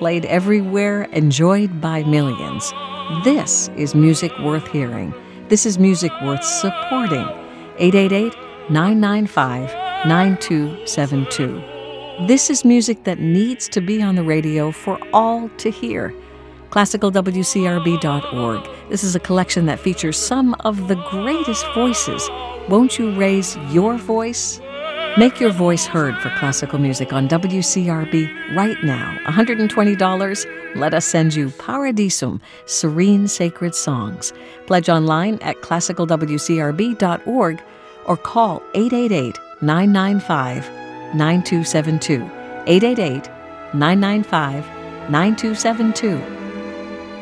played everywhere, enjoyed by millions. This is music worth hearing. This is music worth supporting. 888-995-9272. This is music that needs to be on the radio for all to hear. ClassicalWCRB.org. This is a collection that features some of the greatest voices. Won't you raise your voice? Make your voice heard for classical music on WCRB right now. $120. Let us send you Paradisum, serene sacred songs. Pledge online at classicalwcrb.org or call 888-995-9272. 888-995-9272.